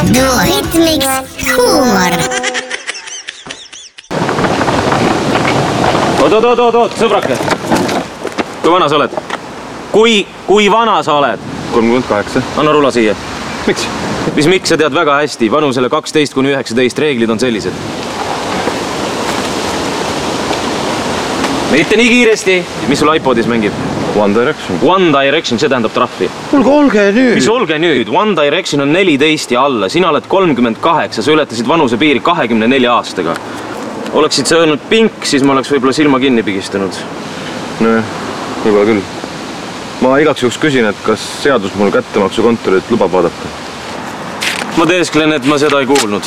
Ritmiks huumor. Oot, sõbrake. Kui vana sa oled? Kui vana sa oled? 38. Anna rula siia. Miks? Miks sa tead väga hästi? Vanusele 12–19 reeglid on sellised. Mitte nii kiiresti. Mis sul iPodis mängib? One Direction. One Direction, see tähendab trahvi. Olge nüüd. Mis olge nüüd? One Direction on 14 ja alla. Sina oled 38, sa ületasid vanuse piiri 24 aastaga. Oleksid sa öelnud Pink, siis ma oleks võib-olla silma kinni pigistanud. Nojah, võib-olla küll. Ma igaks juhuks küsin, et kas seadus mul kättemaksukontorit lubab vaadata? Ma teesklen, et ma seda ei kuulnud.